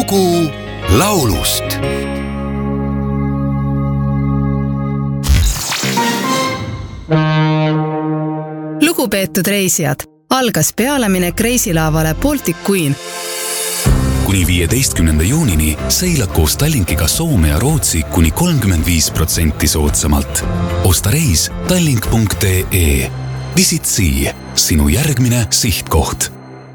lugu laulust. Lugupeetud reisijad, algas pealeminek reisilaavale Baltic Queen. Kuni 15. juunini seilad koos Tallinkiga Soome ja Rootsi kuni 35% soodsamalt. Osta reis tallink.ee. Visit Sea, sinu järgmine sihtkoht.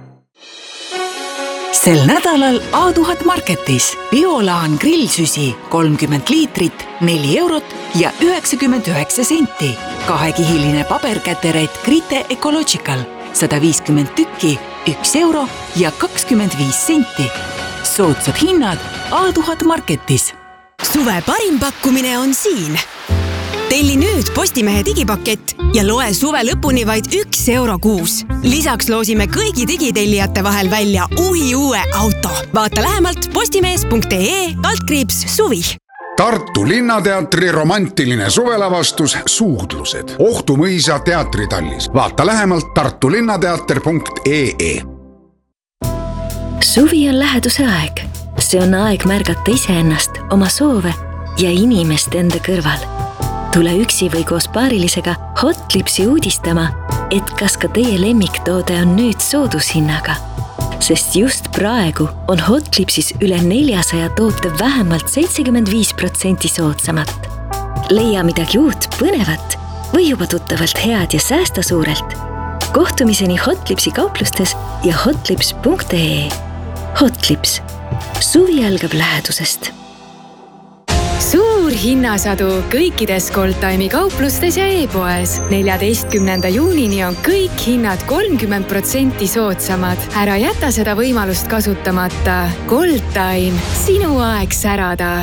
Sel nädalal A1000 Marketis Biolaan grillsüsi 30 liitrit, 4 eurot ja 99 senti. Kahekihiline paberkäteret Grite Ecological 150 tükki, 1 euro ja 25 senti. Soodsad hinnad A1000 Marketis. Suve parim pakkumine on siin. Telli nüüd Postimehe digipakett ja loe suve lõpuni vaid 1 euro kuus. Lisaks loosime kõigi digitellijate vahel välja uue auto. Vaata lähemalt postimees.ee/suvi. Tartu Linnateatri romantiline suvelavastus Suudlused. Ohtumõisa teatritallis. Vaata lähemalt tartulinnateater.ee. Suvi on läheduse aeg. See on aeg märgata iseennast, oma soove ja inimest enda kõrval. Tule üksi või koos paarilisega Hotlipsi uudistama, et kas ka teie lemmiktoode on nüüd soodushinnaga. Sest just praegu on Hotlipsis üle 400 toote vähemalt 75% soodsamat. Leia midagi uut, põnevat või juba tuttavalt head ja säästa suurelt. Kohtumiseni Hotlipsi kauplustes ja hotlips.ee. Hotlips. Suvi algab lähedusest. Suur hinnasadu kõikides Goldtime'i kauplustes ja e-poes. 14. juunini on kõik hinnad 30% soodsamad. Ära jäta seda võimalust kasutamata. Goldtime, sinu aeg särada.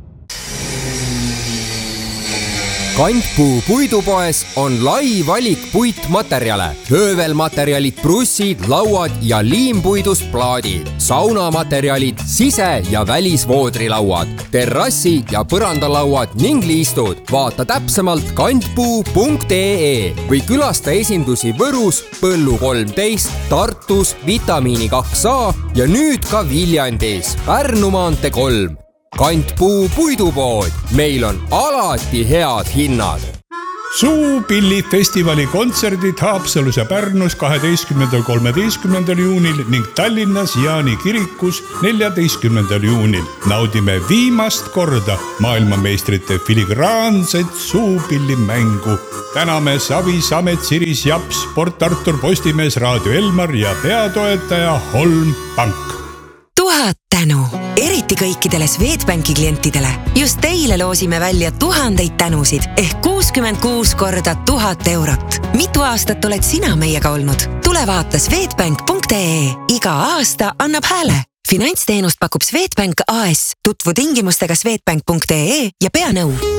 Kantpuu puidupoes on lai valik puitmaterjale. Höövelmaterjalid, brussid, lauad ja liimpuidust plaadid. Saunamaterjalid, sise- ja välisvoodrilauad, terrassi- ja põrandalauad ning liistud. Vaata täpsemalt kantpuu.ee või külasta esindusi Võrus, Põllu 13, Tartus, Vitamiini 2A ja nüüd ka Viljandis, Pärnu maantee 3. Kantpuu puidupood. Meil on alati head hinnad. Suupillifestivali kontserdid Haapsalus ja Pärnus 12.–13. juunil ning Tallinnas Jaani kirikus 14. juunil. Naudime viimast korda maailmameistrite filigraanset suupillimängu. Täname Savi, Samet, Siris, Japs, Port Artur, Postimees, Raadio Elmar ja peatoetaja Holm Pank. 1000 tänu, eriti kõikidele Swedbanki klientidele. Just teile loosime välja 1000 tänusid ehk 66 korda 1000 eurot. Mitu aastat oled sina meiega olnud? Tule vaata swedbank.ee. Iga aasta annab hääle. Finantsteenust pakub Swedbank AS. Tutvu tingimustega swedbank.ee ja pea nõu.